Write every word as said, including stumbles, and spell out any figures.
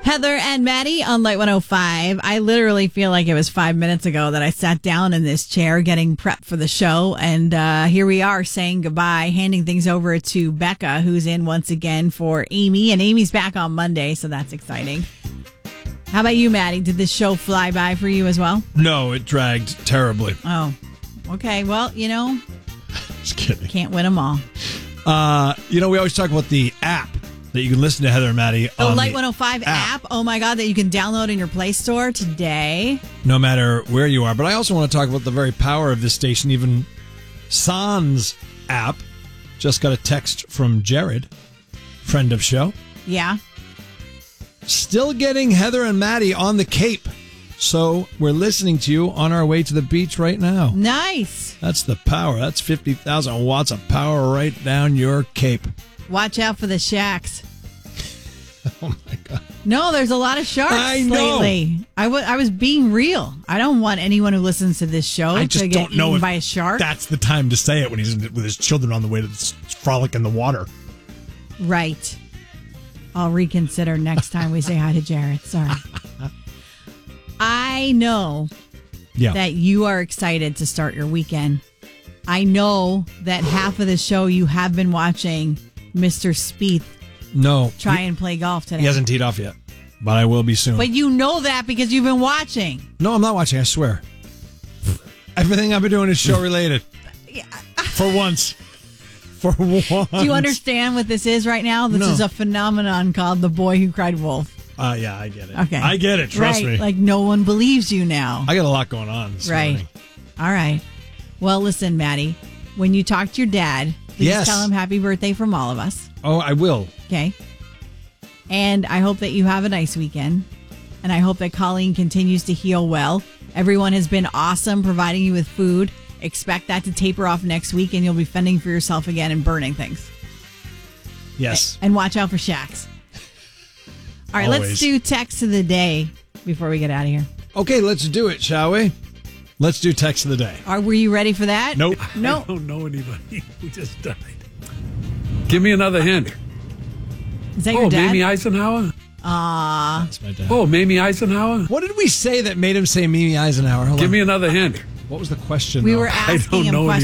Heather and Maddie on Light one oh five. I literally feel like it was five minutes ago that I sat down in this chair getting prepped for the show. And uh, here we are saying goodbye, handing things over to Becca, who's in once again for Amy. And Amy's back on Monday, so that's exciting. How about you, Maddie? Did this show fly by for you as well? No, it dragged terribly. Oh, okay. Well, you know, just kidding. Can't win them all. Uh, you know, we always talk about the app that you can listen to Heather and Maddie Oh, on Light the one oh five app. app. Oh, my God, that you can download in your Play Store today. No matter where you are. But I also want to talk about the very power of this station. Even Sans app. Just got a text from Jared, friend of show. Yeah. Still getting Heather and Maddie on the Cape. So we're listening to you on our way to the beach right now. Nice. That's the power. That's fifty thousand watts of power right down your Cape. Watch out for the shacks. Oh, my God. No, there's a lot of sharks I know. lately. I, w- I was being real. I don't want anyone who listens to this show I just to get don't know eaten if by a shark. That's the time to say it when he's with his children on the way to the frolic in the water. Right. I'll reconsider next time we say hi to Jared. Sorry. I know Yeah. that you are excited to start your weekend. I know that half of the show you have been watching Mister Spieth No. try he, and play golf today. he hasn't teed off yet, but I will be soon. But you know that because you've been watching. No, I'm not watching, I swear. Everything I've been doing is show related. For once. For once. Do you understand what this is right now? This No. is a phenomenon called The Boy Who Cried Wolf. Uh, yeah, I get it. Okay. I get it, trust right. me. Like no one believes you now. I got a lot going on this Right. morning. All right. Well, listen, Maddie, when you talk to your dad, please Yes. tell him happy birthday from all of us. Oh, I will. Okay. And I hope that you have a nice weekend. And I hope that Colleen continues to heal well. Everyone has been awesome providing you with food. Expect that to taper off next week and you'll be fending for yourself again and burning things. Yes. And watch out for shacks. All right, let's Always. do text of the day before we get out of here. Okay, let's do it, shall we? Let's do text of the day. Are were you ready for that? Nope. No. I don't know anybody who just died. Give me another hint. Is that Oh, your dad? Mamie Eisenhower? Aw. That's my dad. Oh, Mamie Eisenhower? What did we say that made him say Mimi Eisenhower? Hold Give on. me another hint. What was the question? We though? were asking don't him know questions.